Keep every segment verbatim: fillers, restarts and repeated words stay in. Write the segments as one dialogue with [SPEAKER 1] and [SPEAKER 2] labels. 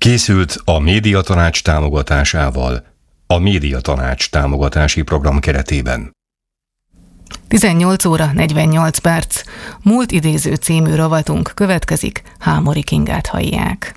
[SPEAKER 1] Készült a Médiatanács támogatásával, a Médiatanács támogatási program keretében.
[SPEAKER 2] tizennyolc óra negyvennyolc perc. Múlt idéző című rovatunk következik, Hámori Kingát hallják.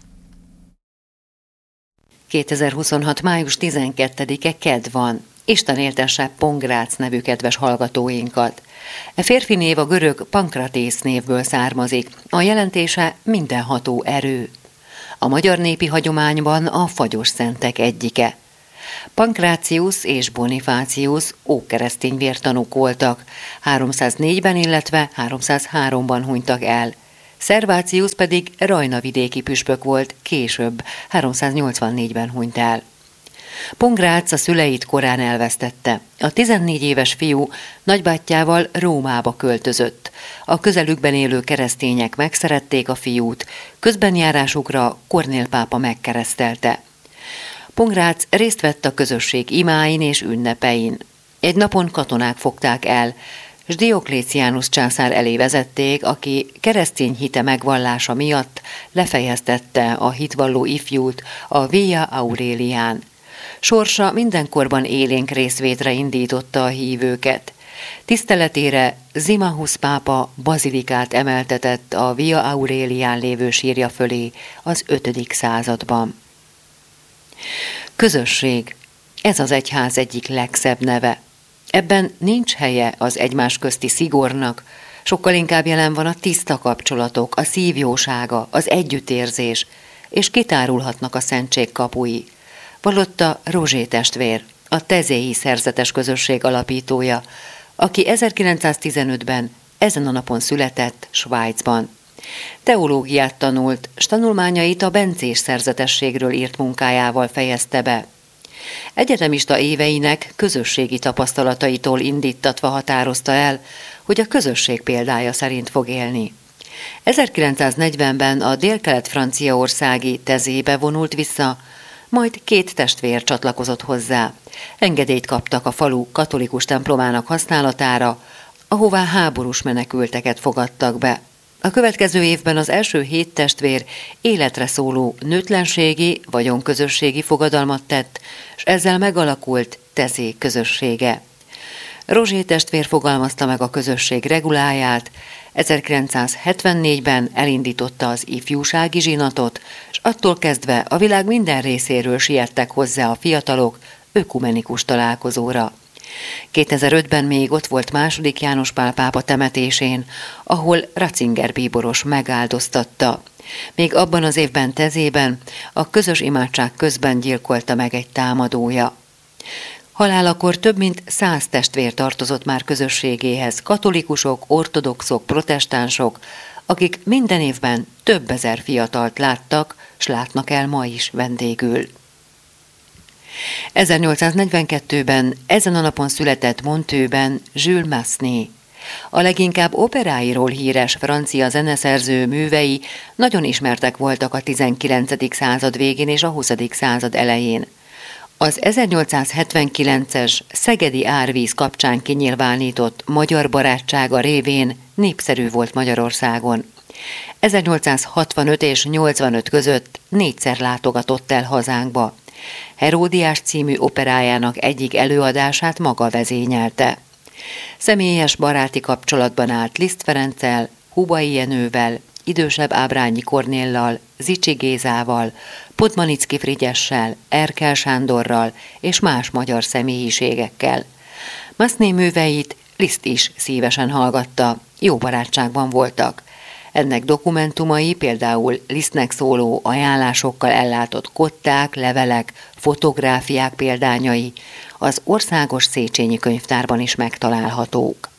[SPEAKER 3] kétezer-huszonhat. május tizenkettedike kedd van. Isten éltesse Pongrác nevű kedves hallgatóinkat. E férfi név a görög Pankratész névből származik. A jelentése mindenható erő. A magyar népi hagyományban a fagyos szentek egyike. Pankrácius és Bonifácius ókeresztény vértanúk voltak, háromszáznégyben, illetve háromszázháromban hunytak el. Szervácius pedig rajnavidéki püspök volt, később, háromszáznyolcvannégyben hunyt el. Pongrác a szüleit korán elvesztette. A tizennégy éves fiú nagybátyjával Rómába költözött. A közelükben élő keresztények megszerették a fiút, közbenjárásukra Kornél pápa megkeresztelte. Pongrác részt vett a közösség imáin és ünnepein. Egy napon katonák fogták el, s Diokléciánus császár elé vezették, aki keresztény hite megvallása miatt lefejeztette a hitvalló ifjút a Via Aurelián. Sorsa mindenkorban élénk részvétre indította a hívőket. Tiszteletére Symmachus pápa bazilikát emeltetett a Via Aurelián lévő sírja fölé az ötödik században. Közösség, ez az egyház egyik legszebb neve. Ebben nincs helye az egymás közti szigornak, sokkal inkább jelen van a tiszta kapcsolatok, a szívjósága, az együttérzés, és kitárulhatnak a szentség kapui. Vallotta Rozsé testvér, a tezéi szerzetes közösség alapítója, aki ezerkilencszáztizenötben ezen a napon született Svájcban. Teológiát tanult, s tanulmányait a bencés szerzetességről írt munkájával fejezte be. Egyetemista éveinek közösségi tapasztalataitól indítatva határozta el, hogy a közösség példája szerint fog élni. ezerkilencszáznegyvenben a délkelet-franciaországi tezébe vonult vissza, majd két testvér csatlakozott hozzá. Engedélyt kaptak a falu katolikus templomának használatára, ahová háborús menekülteket fogadtak be. A következő évben az első hét testvér életre szóló nőtlenségi, vagyonközösségi fogadalmat tett, és ezzel megalakult tezé közössége. Rozsé testvér fogalmazta meg a közösség reguláját, ezerkilencszázhetvennégyben elindította az ifjúsági zsinatot, és attól kezdve a világ minden részéről siettek hozzá a fiatalok ökumenikus találkozóra. kétezer-ötben még ott volt második János Pál pápa temetésén, ahol Ratzinger bíboros megáldoztatta. Még abban az évben tezében a közös imádság közben gyilkolta meg egy támadója. Halálakor több mint száz testvér tartozott már közösségéhez, katolikusok, ortodoxok, protestánsok, akik minden évben több ezer fiatalt láttak, s látnak el ma is vendégül. ezernyolcszáznegyvenkettőben ezen a napon született Monteux-ben Jules Massenet. A leginkább operáiról híres francia zeneszerző művei nagyon ismertek voltak a tizenkilencedik század végén és a huszadik század elején. Az ezernyolcszázhetvenkilences szegedi árvíz kapcsán kinyilvánított magyar barátsága révén népszerű volt Magyarországon. ezernyolcszázhatvanöt és nyolcvanöt között négyszer látogatott el hazánkba. Heródiás című operájának egyik előadását maga vezényelte. Személyes baráti kapcsolatban állt Liszt Ferenccel, Hubai Jenővel, idősebb Ábrányi Kornéllal, Zichy Gézával, Podmanicki Frigyessel, Erkel Sándorral és más magyar személyiségekkel. Massenet műveit Liszt is szívesen hallgatta, jó barátságban voltak. Ennek dokumentumai például Lisztnek szóló ajánlásokkal ellátott kották, levelek, fotográfiák példányai az Országos Széchenyi Könyvtárban is megtalálhatók.